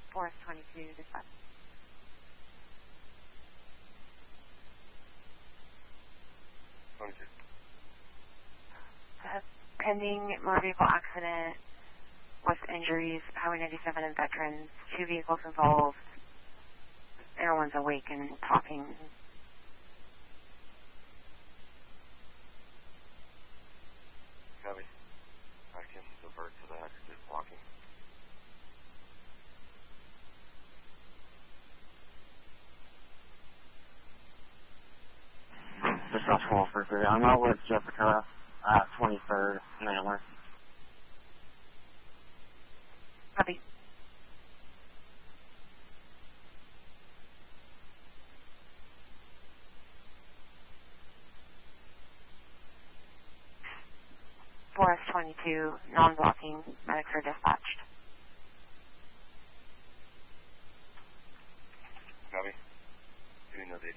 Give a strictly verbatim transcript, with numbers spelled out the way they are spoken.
Forest twenty-two, dispatch. twenty-two. Uh, pending motor vehicle accident with injuries, Highway ninety-seven and veterans, two vehicles involved. Everyone's awake and talking. Copy. I can divert to that. Just walking. Dispatch call for three. I'm out with Jessica at twenty-third and Antler. Copy. Forest twenty-two, non-blocking, medics are dispatched.